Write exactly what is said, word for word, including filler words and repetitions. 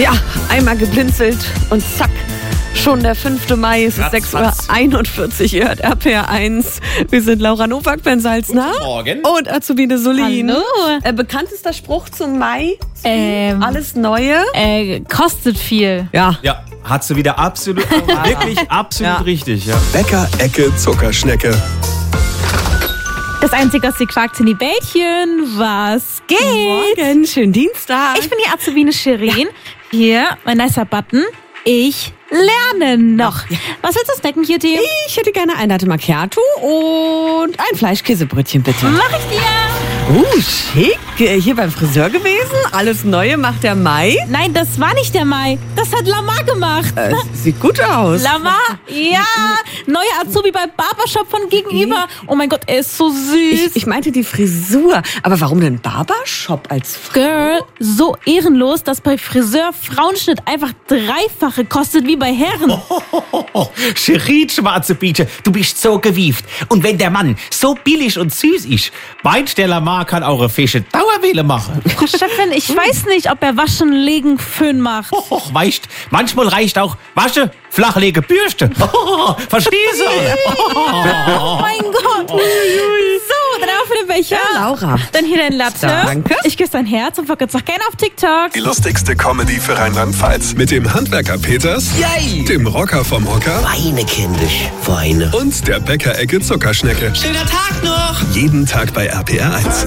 Ja, einmal geblinzelt und zack. Schon der fünfte Mai, es ist sechs Uhr einundvierzig, ihr hört R P R eins. Wir sind Laura Nowak, Ben Salzner Guten Morgen. Und Azubine Solin. Hallo. Äh, bekanntester Spruch zum Mai? Ähm, Alles Neue? Äh, kostet viel. Ja. Ja, hat sie wieder absolut, wirklich absolut Ja. richtig. Ja. Bäcker Ecke Zuckerschnecke. Das Einzige, was sie quakt, sind die Bällchen. Was geht? Morgen, schönen Dienstag. Ich bin die Azubine Shirin. Hier, mein nicer Button. Ich lerne noch. Was willst du snacken, Cutie? Ich hätte gerne ein Latte Macchiato und ein Fleischkäsebrötchen, bitte. Mach ich dir. Uh, schick. Äh, Hier beim Friseur gewesen. Alles Neue macht der Mai. Nein, das war nicht der Mai. Das hat Lamar gemacht. Äh, sieht gut aus. Lamar? Ja. Neuer Azubi beim Barbershop von gegenüber. Oh mein Gott, er ist so süß. Ich, ich meinte die Frisur. Aber warum denn Barbershop als Frau? Girl, so ehrenlos, dass bei Friseur Frauenschnitt einfach dreifache kostet wie bei Herren. Oh, Shirin, schwarze Biete, du bist so gewieft. Und wenn der Mann so billig und süß ist, meint der Lamar kann eure Fische Dauerwelle machen. Frau Steffen, ich weiß nicht, ob er Waschen, Legen, Föhn macht. Och, weißt, manchmal reicht auch Wasche, Flachlege, Bürste. Oh, verstehst du? Oh mein Gott. So, dann auf den Becher. Ja, Laura. Dann hier dein Latte. Danke. Ich küsse dein Herz und folge jetzt auch gerne auf TikTok. Die lustigste Comedy für Rheinland-Pfalz. Mit dem Handwerker Peters, Yay! dem Rocker vom Hocker Weine, kindisch, Weine. und der Bäcker Ecke Zuckerschnecke. Schöner Tag noch! Jeden Tag bei R P R eins.